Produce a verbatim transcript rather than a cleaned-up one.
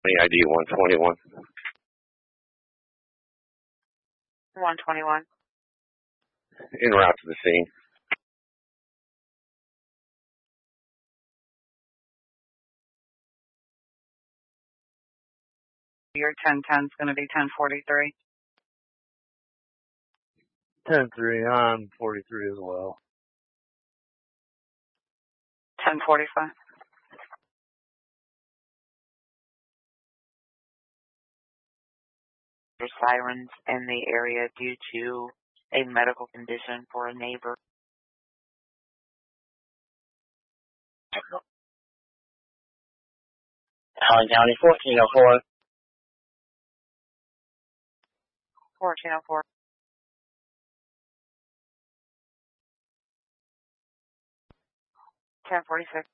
I D one twenty-one. one twenty-one. En route to the scene. Your ten ten is going to be ten forty-three. ten three, I'm forty-three as well. ten forty-five. There's sirens in the area due to a medical condition for a neighbor. Allen County, fourteen oh four. fourteen oh four. ten forty-six.